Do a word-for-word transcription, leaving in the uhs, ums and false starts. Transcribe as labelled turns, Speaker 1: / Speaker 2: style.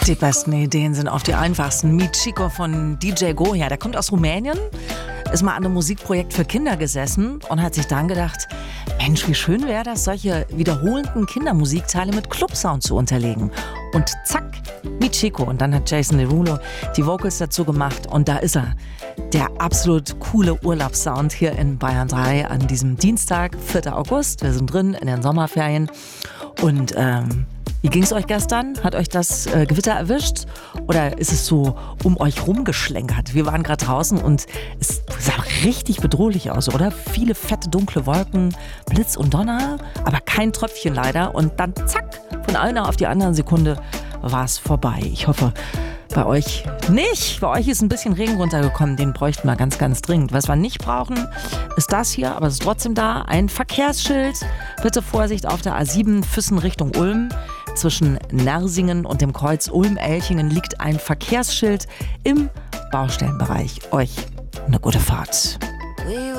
Speaker 1: Die besten Ideen sind oft die einfachsten. Michiko von D J Goya, der kommt aus Rumänien, ist mal an einem Musikprojekt für Kinder gesessen und hat sich dann gedacht, Mensch, wie schön wäre das, solche wiederholenden Kindermusikteile mit Clubsound zu unterlegen. Und zack, Michiko. Und dann hat Jason Derulo die Vocals dazu gemacht und da ist er. Der absolut coole Urlaubssound hier in Bayern drei an diesem Dienstag, vierten August. Wir sind drin in den Sommerferien und ähm, wie ging es euch gestern? Hat euch das äh, Gewitter erwischt? Oder ist es so um euch rumgeschlenkert? Wir waren gerade draußen und es sah richtig bedrohlich aus, oder? Viele fette, dunkle Wolken, Blitz und Donner, aber kein Tröpfchen leider. Und dann zack, von einer auf die andere Sekunde war es vorbei. Ich hoffe, bei euch nicht. Bei euch ist ein bisschen Regen runtergekommen, den bräuchten wir ganz, ganz dringend. Was wir nicht brauchen, ist das hier, aber es ist trotzdem da. Ein Verkehrsschild. Bitte Vorsicht auf der A sieben, Füssen Richtung Ulm. Zwischen Nersingen und dem Kreuz Ulm-Elchingen liegt ein Verkehrsschild im Baustellenbereich. Euch eine gute Fahrt.